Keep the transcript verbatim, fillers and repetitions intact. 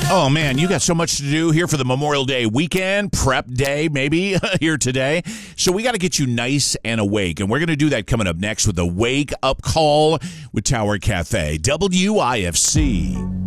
Oh, man, you got so much to do here for the Memorial Day weekend, prep day maybe here today. So we got to get you nice and awake, and we're going to do that coming up next with the Wake Up Call with Tower Cafe. W I F C.